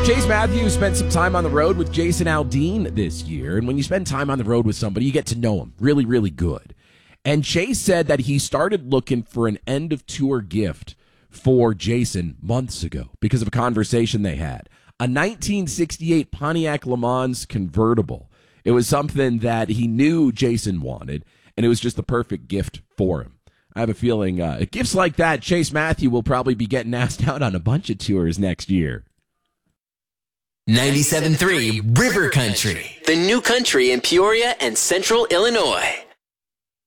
Chase Matthews spent some time on the road with Jason Aldean this year, and when you spend time on the road with somebody, you get to know them really, really good. And Chase said that he started looking for an end-of-tour gift for Jason months ago because of a conversation they had. A 1968 Pontiac Le Mans convertible. It was something that he knew Jason wanted, and it was just the perfect gift for him. I have a feeling gifts like that, Chase Matthews will probably be getting asked out on a bunch of tours next year. 97.3 River Country, the new country in Peoria and Central Illinois.